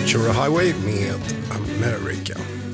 Ventura Highway med America.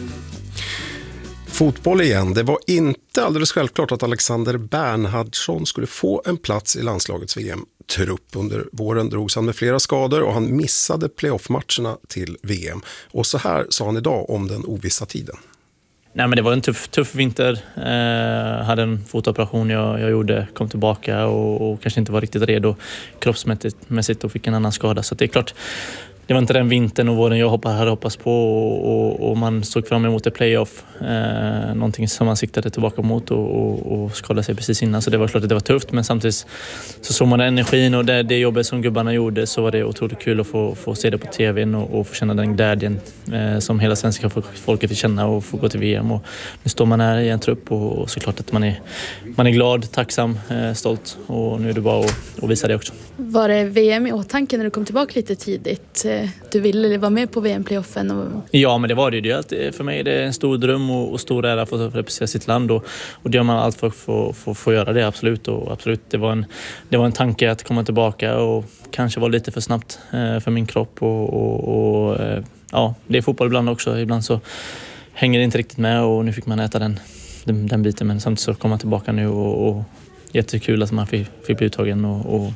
Fotboll igen. Det var inte alldeles självklart att Alexander Bernhardsson skulle få en plats i landslagets VM-trupp. Under våren drogs han med flera skador och han missade playoff-matcherna till VM. Och så här sa han idag om den ovissa tiden. Nej, men det var en tuff vinter. Hade en fotoperation jag gjorde, kom tillbaka och kanske inte var riktigt redo kroppsmässigt och fick en annan skada. Så det är klart, det var inte den vintern och våren jag hade hoppats på och man såg fram emot ett playoff. Någonting som man siktade tillbaka mot och skadade sig precis innan. Så det var klart att det var tufft, men samtidigt så såg man energin och det jobbet som gubbarna gjorde, så var det otroligt kul att få se det på tvn och få känna den glädjen som hela svenska folket vill känna och få gå till VM. Och nu står man här i en trupp och såklart att man är glad, tacksam, stolt, och nu är det bara att visa det också. Var det VM i åtanke när du kom tillbaka lite tidigt? Du ville vara med på VM-playoffen? Ja, men det var det ju. För mig är det en stor dröm och stor ära för att representera sitt land och det gör man allt för att få göra det, absolut. Och absolut, det var en tanke att komma tillbaka och kanske var lite för snabbt för min kropp och det är fotboll ibland också. Ibland så hänger det inte riktigt med och nu fick man äta den biten, men samtidigt så kommer man tillbaka nu och jättekul att man fick bli uttagen och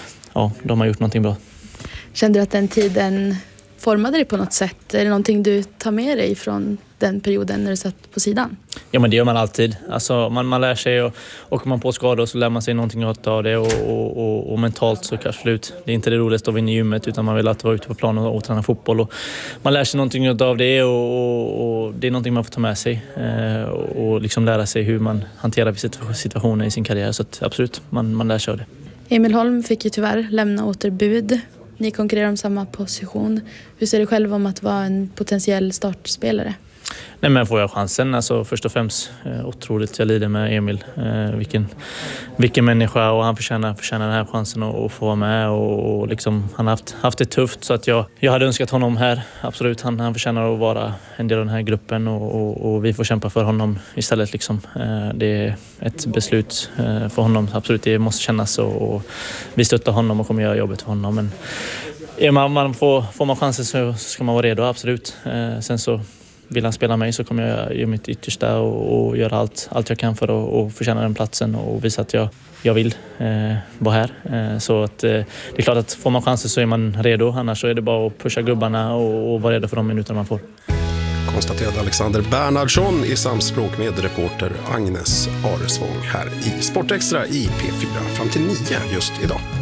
de har gjort någonting bra. Kände du att den tiden formade dig på något sätt? Är det någonting du tar med dig från den perioden när du satt på sidan? Ja, men det gör man alltid. Alltså, man lär sig och åker man på skador så lär man sig någonting av det och mentalt så kanske slut. Det är inte det roligaste att vinna i gymmet, utan man vill alltid vara ute på plan och träna fotboll. Och man lär sig någonting av det och det är någonting man får ta med sig och liksom lära sig hur man hanterar situationer i sin karriär. Så att, absolut, man lär sig av det. Emil Holm fick ju tyvärr lämna återbud. Ni konkurrerar om samma position. Hur ser du själv om att vara en potentiell startspelare? Nej, men får jag chansen, alltså först och främst otroligt jag lider med Emil. Vilken människa, och han förtjänar den här chansen att få vara med och liksom, han har haft det tufft, så att jag hade önskat honom här, absolut. Han förtjänar att vara en del av den här gruppen och vi får kämpa för honom istället liksom. Det är ett beslut för honom, absolut, det måste kännas och vi stöttar honom och kommer göra jobbet för honom, men får man chansen så ska man vara redo, absolut. Sen så vill han spela mig så kommer jag göra mitt yttersta och göra allt jag kan för att förtjäna den platsen och visa att jag vill vara här. Så att det är klart att får man chansen så är man redo. Annars så är det bara att pusha gubbarna och vara redo för de minuter man får. Konstaterade Alexander Bernhardsson i samspråk med reporter Agnes Aresvång här i Sportextra i P4 fram till 9 just idag.